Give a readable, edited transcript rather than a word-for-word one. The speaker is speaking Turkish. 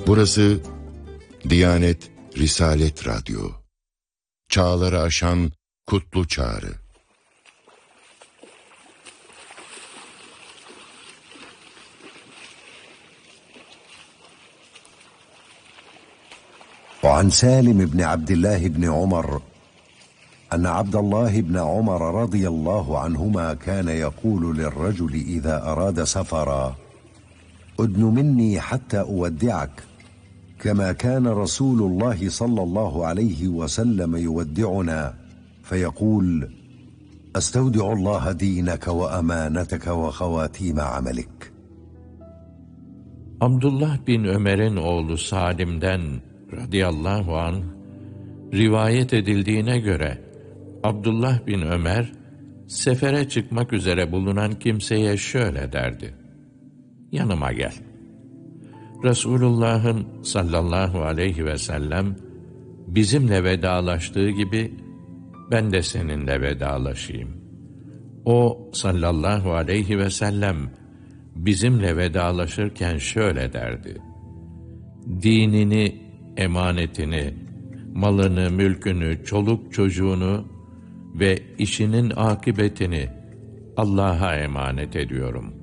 Burası Diyanet Risalet Radyo. Çağları aşan kutlu çağrı. وعن سالم بن عبد الله بن عمر أن عبد الله بن عمر رضي الله عنهما كان يقول للرجل إذا أراد سفرا: أدن مني حتى أودعك، كما كان رسول الله صلى الله عليه وسلم يودعنا فيقول: أستودع الله دينك وأمانتك وخواتيم عملك. Abdullah bin Ömer'in oğlu Salim'den radıyallahu anh rivayet edildiğine göre Abdullah bin Ömer sefere çıkmak üzere bulunan kimseye şöyle derdi: yanıma gel. Resulullah'ın sallallahu aleyhi ve sellem bizimle vedalaştığı gibi ben de seninle vedalaşayım. O sallallahu aleyhi ve sellem bizimle vedalaşırken şöyle derdi: dinini, emanetini, malını, mülkünü, çoluk çocuğunu ve işinin akıbetini Allah'a emanet ediyorum.